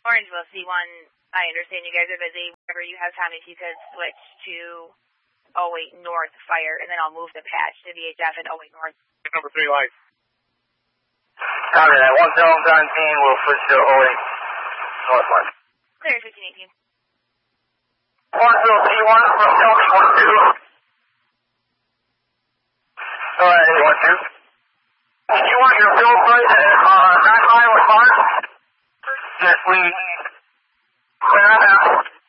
Orangeville C1, I understand you guys are busy. Whenever you have time, if you could switch to 08 North Fire, and then I'll move the patch to VHF and 08 North. Number 3 light. Copy that. 1717 will switch to 08 Northwest. Clear 1518. Orangeville C1 from Delta 12. Alright, 12. Do you want your bill price at 9 with 5? Yes, we